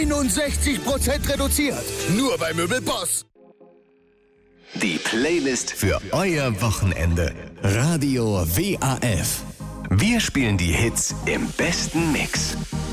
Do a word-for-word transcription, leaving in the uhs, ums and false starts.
einundsechzig Prozent reduziert. Nur bei Möbelboss. Die Playlist für euer Wochenende. Radio W A F. Wir spielen die Hits im besten Mix.